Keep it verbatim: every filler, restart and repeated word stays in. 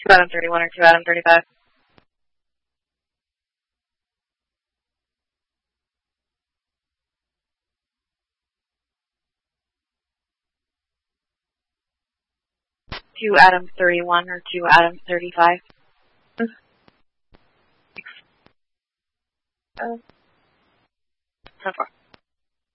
two Adam thirty-one or two Adam thirty-five. two Adam thirty-one or two Adam thirty-five. Uh, so far.